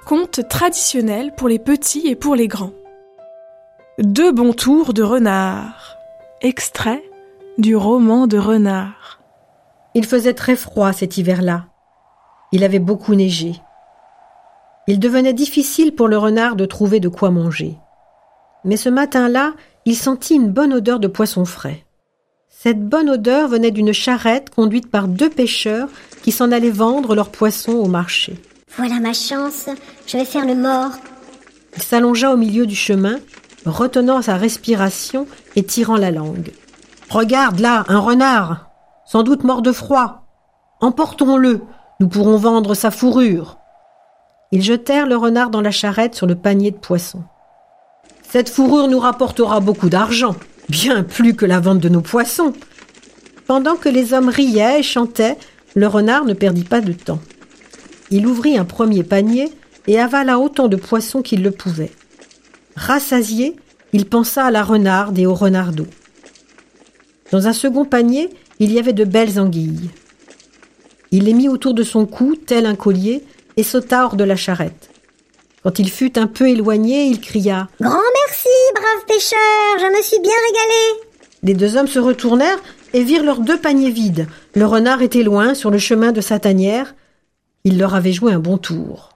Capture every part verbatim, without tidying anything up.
Conte traditionnel pour les petits et pour les grands. Deux bons tours de renard. Extrait du roman de Renard. Il faisait très froid cet hiver-là. Il avait beaucoup neigé. Il devenait difficile pour le renard de trouver de quoi manger. Mais ce matin-là, il sentit une bonne odeur de poisson frais. Cette bonne odeur venait d'une charrette conduite par deux pêcheurs qui s'en allaient vendre leurs poissons au marché. Voilà ma chance, je vais faire le mort. Il s'allongea au milieu du chemin, retenant sa respiration et tirant la langue. « Regarde là, un renard, sans doute mort de froid. Emportons-le, nous pourrons vendre sa fourrure. » Ils jetèrent le renard dans la charrette sur le panier de poissons. « Cette fourrure nous rapportera beaucoup d'argent, bien plus que la vente de nos poissons. » Pendant que les hommes riaient et chantaient, le renard ne perdit pas de temps. Il ouvrit un premier panier et avala autant de poissons qu'il le pouvait. Rassasié, il pensa à la renarde et au renardeau. Dans un second panier, il y avait de belles anguilles. Il les mit autour de son cou, tel un collier, et sauta hors de la charrette. Quand il fut un peu éloigné, il cria « Grand merci, brave pêcheur, je me suis bien régalé !» Les deux hommes se retournèrent et virent leurs deux paniers vides. Le renard était loin, sur le chemin de sa tanière. Il leur avait joué un bon tour.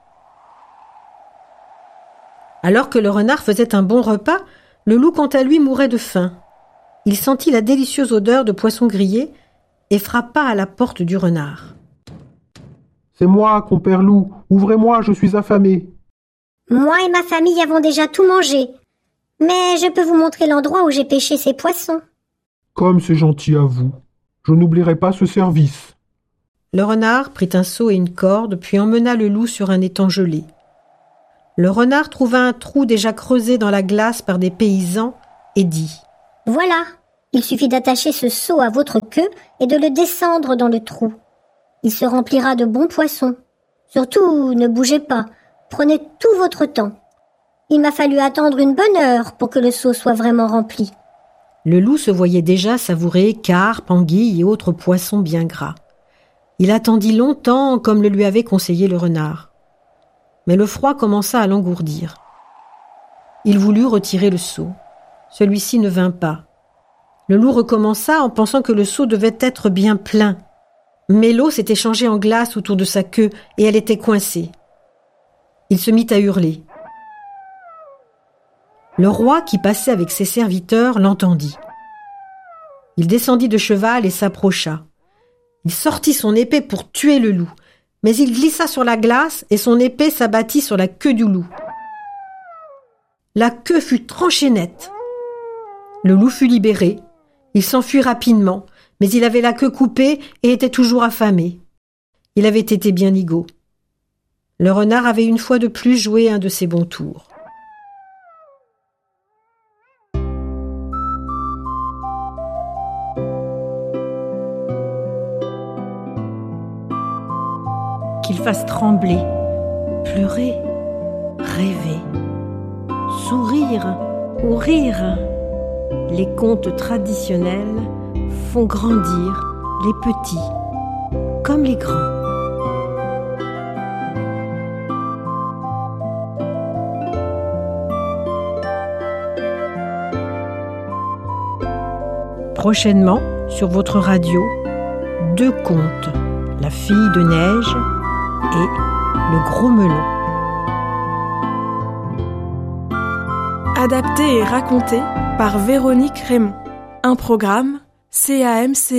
Alors que le renard faisait un bon repas, le loup quant à lui mourait de faim. Il sentit la délicieuse odeur de poisson grillé et frappa à la porte du renard. « C'est moi, compère loup, ouvrez-moi, je suis affamé. »« Moi et ma famille avons déjà tout mangé, mais je peux vous montrer l'endroit où j'ai pêché ces poissons. »« Comme c'est gentil à vous, je n'oublierai pas ce service. » Le renard prit un seau et une corde, puis emmena le loup sur un étang gelé. Le renard trouva un trou déjà creusé dans la glace par des paysans et dit « Voilà, il suffit d'attacher ce seau à votre queue et de le descendre dans le trou. Il se remplira de bons poissons. Surtout, ne bougez pas, prenez tout votre temps. Il m'a fallu attendre une bonne heure pour que le seau soit vraiment rempli. » Le loup se voyait déjà savourer carpes, anguilles et autres poissons bien gras. Il attendit longtemps, comme le lui avait conseillé le renard. Mais le froid commença à l'engourdir. Il voulut retirer le seau. Celui-ci ne vint pas. Le loup recommença en pensant que le seau devait être bien plein. Mais l'eau s'était changée en glace autour de sa queue et elle était coincée. Il se mit à hurler. Le roi, qui passait avec ses serviteurs, l'entendit. Il descendit de cheval et s'approcha. Il sortit son épée pour tuer le loup, mais il glissa sur la glace et son épée s'abattit sur la queue du loup. La queue fut tranchée nette. Le loup fut libéré. Il s'enfuit rapidement, mais il avait la queue coupée et était toujours affamé. Il avait été bien nigaud. Le renard avait une fois de plus joué un de ses bons tours. Qu'il fasse trembler, pleurer, rêver, sourire ou rire. Les contes traditionnels font grandir les petits comme les grands. Prochainement, sur votre radio, deux contes, La fille de neige et Le gros melon. Adapté et raconté par Véronique Raymond. Un programme C A M C